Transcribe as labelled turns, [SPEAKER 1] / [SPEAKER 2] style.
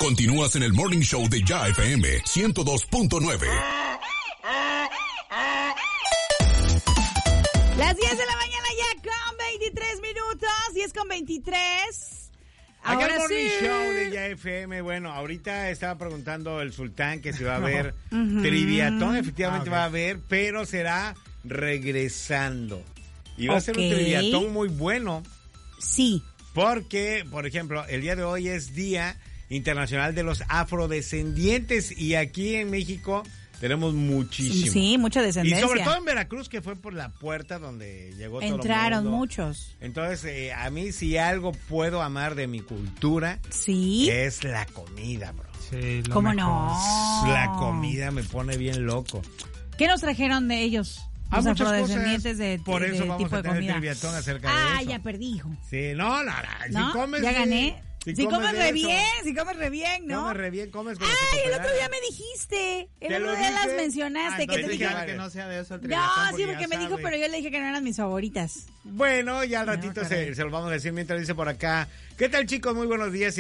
[SPEAKER 1] Continúas en el Morning Show de Ya FM 102.9.
[SPEAKER 2] Las 10 de la mañana ya con 23 minutos, 10:23.
[SPEAKER 3] Acá
[SPEAKER 2] Ahora
[SPEAKER 3] el Morning
[SPEAKER 2] sí.
[SPEAKER 3] Show de Ya FM. Bueno, ahorita estaba preguntando el Sultán que si va a haber triviatón. Efectivamente va a haber, pero será regresando. Y va a ser un triviatón muy bueno.
[SPEAKER 2] Sí.
[SPEAKER 3] Porque, por ejemplo, el día de hoy es Día Internacional de los Afrodescendientes y aquí en México tenemos muchísimo.
[SPEAKER 2] Sí, mucha descendencia.
[SPEAKER 3] Y sobre todo en Veracruz, que fue por la puerta donde llegó todo el mundo.
[SPEAKER 2] Entraron muchos.
[SPEAKER 3] Entonces, a mí si algo puedo amar de mi cultura,
[SPEAKER 2] sí,
[SPEAKER 3] es la comida, bro.
[SPEAKER 4] Sí,
[SPEAKER 2] ¿cómo no?
[SPEAKER 3] La comida me pone bien loco.
[SPEAKER 2] ¿Qué nos trajeron de ellos? Los
[SPEAKER 3] muchas
[SPEAKER 2] afrodescendientes
[SPEAKER 3] cosas,
[SPEAKER 2] de
[SPEAKER 3] por eso
[SPEAKER 2] de
[SPEAKER 3] vamos
[SPEAKER 2] tipo
[SPEAKER 3] a
[SPEAKER 2] de
[SPEAKER 3] tener
[SPEAKER 2] comida.
[SPEAKER 3] triviatón acerca de eso.
[SPEAKER 2] Ya perdí, hijo.
[SPEAKER 3] Sí, no.
[SPEAKER 2] ¿No?
[SPEAKER 3] Si comes,
[SPEAKER 2] ya gané. Si comes re
[SPEAKER 3] eso,
[SPEAKER 2] bien, ¿no?
[SPEAKER 3] Comes re bien, comes con
[SPEAKER 2] El otro día me dijiste. El otro día las mencionaste. Que te dije
[SPEAKER 4] que no sea de eso el
[SPEAKER 2] no, sí, porque me dijo, pero yo le dije que no eran mis favoritas.
[SPEAKER 3] Bueno, ya al ratito se lo vamos a decir mientras dice por acá. ¿Qué tal, chicos? Muy buenos días.